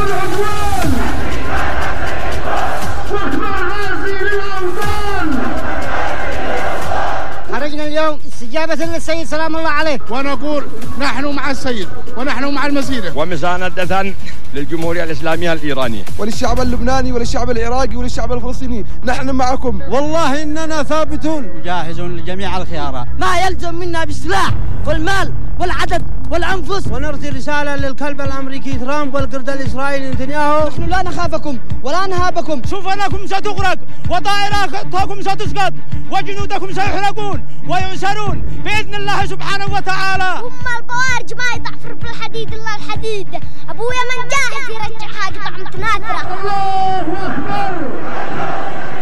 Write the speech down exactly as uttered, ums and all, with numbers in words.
والعدوان واكبر غازي للأوطان. خرجنا اليوم استجابة للسيد سلام الله عليه، ونقول نحن مع السيد ونحن مع المسيرة ومساندة للجمهورية الإسلامية الإيرانية وللشعب اللبناني وللشعب العراقي وللشعب الفلسطيني. نحن معكم والله إننا ثابتون جاهزون لجميع الخيارات. ما يلزم منا بالسلاح والمال والعدد والأنفس. ونرسل رسالة للكلب الأمريكي ترامب والقرد الإسرائيلي نتنياهو: نحن لا نخافكم ولا نهابكم. سفنكم ستغرق وطائراتكم ستسقط وجنودكم سيحرقون ويؤسرون بإذن الله سبحانه وتعالى. هم البوارج ما يضعفر بالحديد إلا الحديد. أبويا من جاهز يرجعها قطع متناثرة. الله أكبر.